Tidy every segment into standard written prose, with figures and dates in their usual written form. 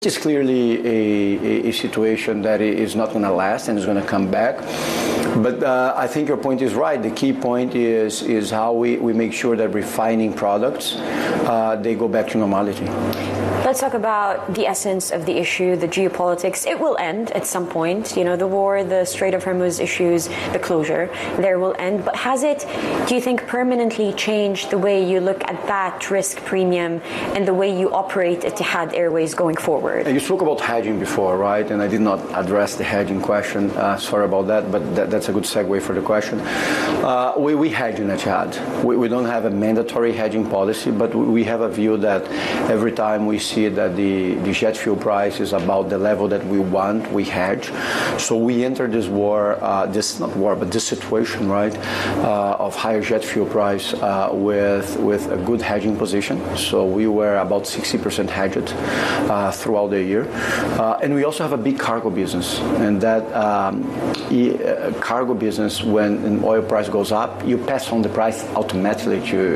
It's clearly a situation that is not going to last and is going to come back. But I think your point is right. The key point is how we make sure that refining products, they go back to normality. Let's talk about the essence of the issue, the geopolitics. It will end at some point. You know, the war, the Strait of Hormuz issues, the closure, there will end. But has it, do you think, permanently changed the way you look at that risk premium and the way you operate Etihad Airways going forward? You spoke about hedging before, right? And I did not address the hedging question. Sorry about that, but that's a good segue for the question. We hedge in Etihad. We don't have a mandatory hedging policy, but we have a view that every time we see that the jet fuel price is about the level that we want, we hedge. So we enter this war, this situation, right, of higher jet fuel price with a good hedging position. So we were about 60% hedged throughout the year. And we also have a big cargo business. And that cargo business, when an oil price goes up, you pass on the price automatically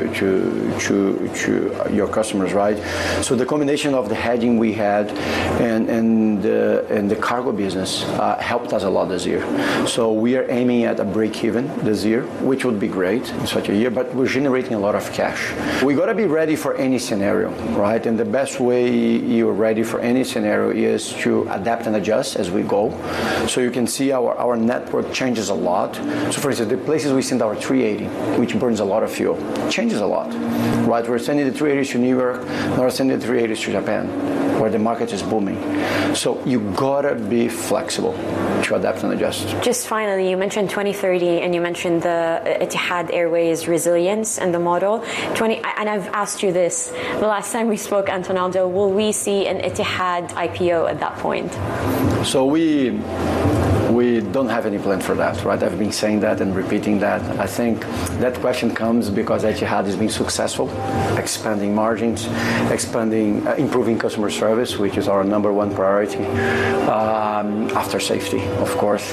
to your customers, right? So the combination of the hedging we had and the cargo business helped us a lot this year. So we are aiming at a break-even this year, which would be great in such a year, but we're generating a lot of cash. We got to be ready for any scenario, right? And the best way you're ready for any scenario is to adapt and adjust as we go. So you can see our network changes a lot. So for instance, the places we send our 380, which burns a lot of fuel, changes a lot, right? We're sending the 380s to New York, now we're sending the 380s to Japan, where the market is booming. So you gotta be flexible to adapt and adjust. Just finally, you mentioned 2030 and you mentioned the Etihad Airways resilience and the model. And I've asked you this the last time we spoke, Antonaldo, will we see an Etihad IPO at that point? So we don't have any plan for that, right? I've been saying that and repeating that. I think that question comes because Etihad has been successful, expanding margins, improving customer service, which is our number one priority, after safety, of course.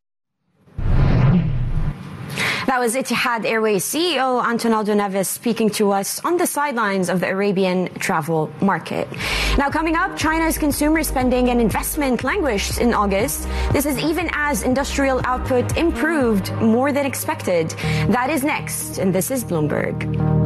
That was Etihad Airways CEO Antonaldo Neves speaking to us on the sidelines of the Arabian travel market. Now coming up, China's consumer spending and investment languished in August. This is even as industrial output improved more than expected. That is next, and this is Bloomberg.